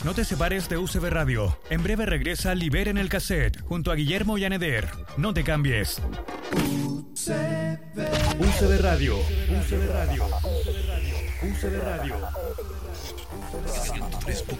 No te separes de UCB Radio. En breve regresa Liberen el Cassette junto a Guillermo Yaneder. No te cambies. UCB Radio. UCB Radio. UCB Radio. 103.5.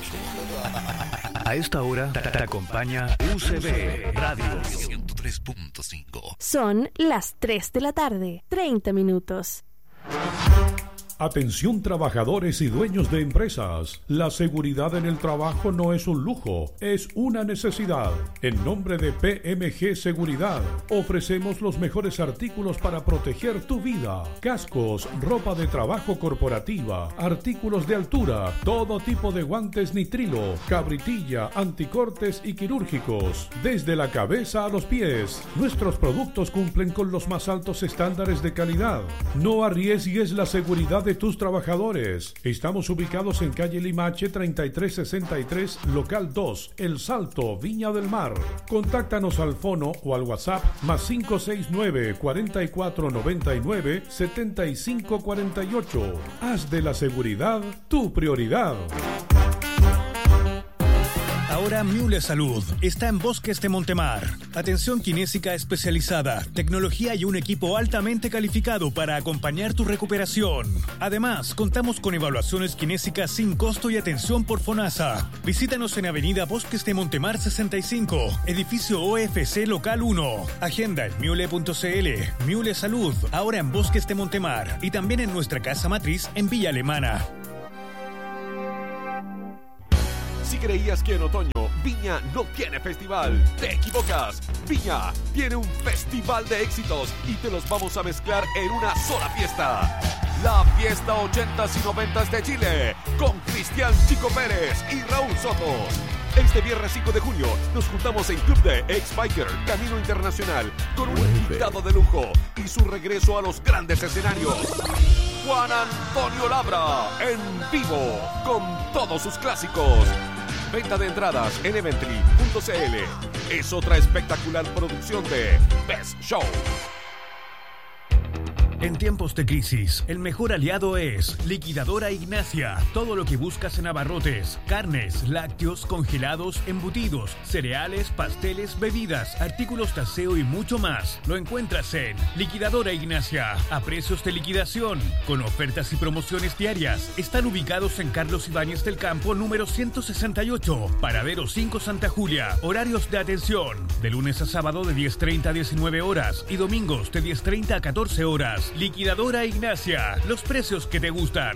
A esta hora te acompaña UCB Radio. 103.5. Son las 3 de la tarde, 30 minutos. Atención trabajadores y dueños de empresas. La seguridad en el trabajo no es un lujo, es una necesidad. En nombre de PMG Seguridad, ofrecemos los mejores artículos para proteger tu vida. Cascos, ropa de trabajo corporativa, artículos de altura, todo tipo de guantes nitrilo, cabritilla, anticortes y quirúrgicos. Desde la cabeza a los pies, nuestros productos cumplen con los más altos estándares de calidad. No arriesgues la seguridad de tus trabajadores. Estamos ubicados en calle Limache 3363, local 2, El Salto, Viña del Mar. Contáctanos al fono o al WhatsApp +569 4499 7548. Haz de la seguridad tu prioridad. Ahora Miule Salud está en Bosques de Montemar. Atención kinésica especializada, tecnología y un equipo altamente calificado para acompañar tu recuperación. Además, contamos con evaluaciones kinésicas sin costo y atención por FONASA. Visítanos en Avenida Bosques de Montemar 65, edificio OFC Local 1. Agenda en miule.cl. Miule Salud, ahora en Bosques de Montemar y también en nuestra casa matriz en Villa Alemana. Si creías que en otoño Viña no tiene festival, te equivocas. Viña tiene un festival de éxitos y te los vamos a mezclar en una sola fiesta. La fiesta 80s y 90s de Chile, con Cristian Chico Pérez y Raúl Soto. Este viernes 5 de junio nos juntamos en Club de Ex-Biker Camino Internacional con un invitado de lujo y su regreso a los grandes escenarios. Juan Antonio Labra en vivo con todos sus clásicos. Venta de entradas en Eventry.cl. Es otra espectacular producción de Best Show. En tiempos de crisis, el mejor aliado es Liquidadora Ignacia. Todo lo que buscas en abarrotes, carnes, lácteos, congelados, embutidos, cereales, pasteles, bebidas, artículos de aseo y mucho más. Lo encuentras en Liquidadora Ignacia, a precios de liquidación, con ofertas y promociones diarias. Están ubicados en Carlos Ibáñez del Campo, número 168, Paradero 5 Santa Julia. Horarios de atención, de lunes a sábado de 10:30 a 19 horas y domingos de 10:30 a 14 horas. Liquidadora Ignacia, los precios que te gustan.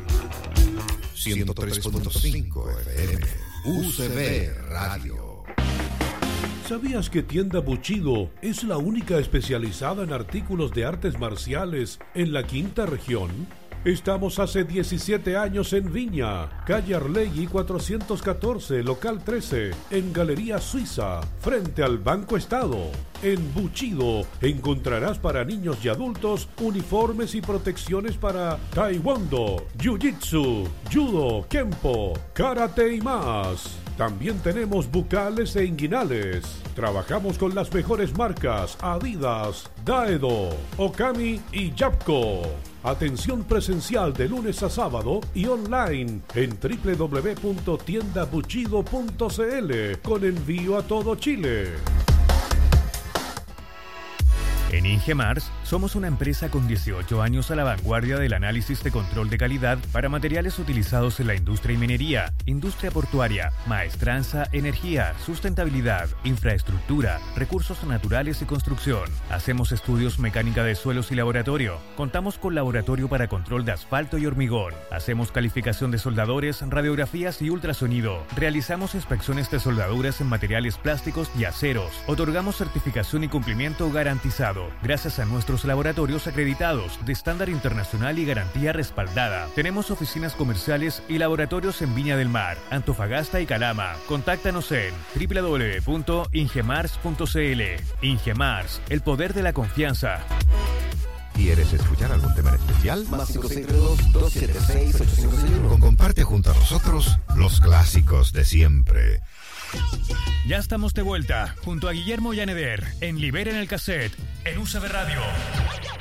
103.5 FM. UCB Radio. ¿Sabías que Tienda Buchido es la única especializada en artículos de artes marciales en la quinta región? Estamos hace 17 años en Viña, calle Arlegui 414, local 13, en Galería Suiza, frente al Banco Estado. En Buchido encontrarás para niños y adultos uniformes y protecciones para taekwondo, jiu-jitsu, judo, kempo, karate y más. También tenemos bucales e inguinales. Trabajamos con las mejores marcas Adidas, Daedo, Okami y Yapko. Atención presencial de lunes a sábado y online en www.tiendabuchido.cl con envío a todo Chile. En Ingemars somos una empresa con 18 años a la vanguardia del análisis de control de calidad para materiales utilizados en la industria y minería, industria portuaria, maestranza, energía, sustentabilidad, infraestructura, recursos naturales y construcción. Hacemos estudios mecánica de suelos y laboratorio. Contamos con laboratorio para control de asfalto y hormigón. Hacemos calificación de soldadores, radiografías y ultrasonido. Realizamos inspecciones de soldaduras en materiales plásticos y aceros. Otorgamos certificación y cumplimiento garantizado. Gracias a nuestros laboratorios acreditados de estándar internacional y garantía respaldada. Tenemos oficinas comerciales y laboratorios en Viña del Mar, Antofagasta y Calama. Contáctanos en www.ingemars.cl. Ingemars, el poder de la confianza. ¿Quieres escuchar algún tema en especial? Más 562-276-8561. Comparte junto a nosotros los clásicos de siempre. Ya estamos de vuelta junto a Guillermo Yaneder en Liberen el Cassette en UCB Radio.